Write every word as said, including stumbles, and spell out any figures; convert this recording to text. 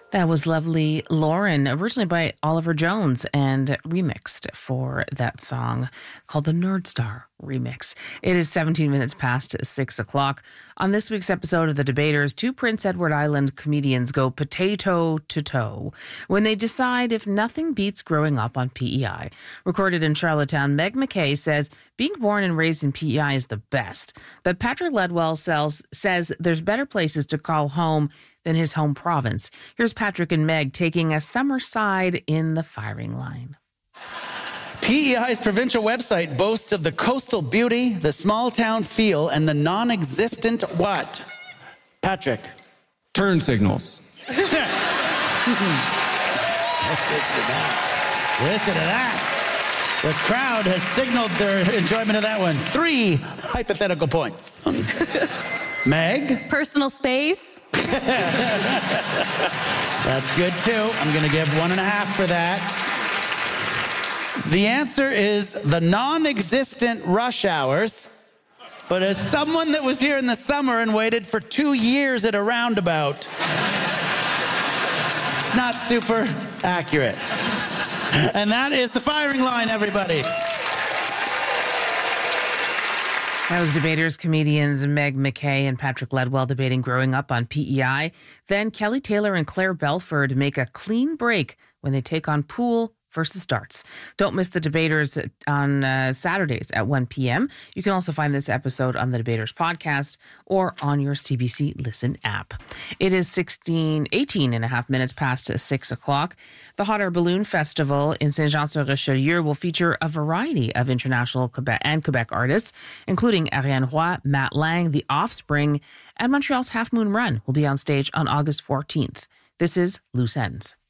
That was Lovely Lauren, originally by Oliver Jones and remixed for that song called the Nerd Star Remix. It is seventeen minutes past six o'clock. On this week's episode of The Debaters, two Prince Edward Island comedians go potato to toe when they decide if nothing beats growing up on P E I. Recorded in Charlottetown, Meg McKay says being born and raised in P E I is the best. But Patrick Ledwell sells, says there's better places to call home than his home province. Here's Patrick and Meg taking a summer side in the firing line. P E I's provincial website boasts of the coastal beauty, the small town feel, and the non-existent what? Patrick. Turn signals. Listen to that. Listen to that. The crowd has signaled their enjoyment of that one. Three hypothetical points. Meg? Personal space. That's good too. I'm going to give one and a half for that. The answer is the non-existent rush hours. But as someone that was here in the summer and waited for two years at a roundabout, not super accurate. And that is the firing line, everybody. That was Debaters comedians Meg McKay and Patrick Ledwell debating growing up on P E I. Then Kelly Taylor and Claire Belford make a clean break when they take on Pool versus Darts. Don't miss the Debaters on uh, Saturdays at one p.m. You can also find this episode on the Debaters podcast or on your C B C Listen app. It is sixteen, eighteen and a half minutes past six o'clock. The Hot Air Balloon Festival in Saint-Jean-sur-Richelieu will feature a variety of international Quebec and Quebec artists, including Ariane Roy, Matt Lang, The Offspring, and Montreal's Half Moon Run will be on stage on August fourteenth. This is Loose Ends.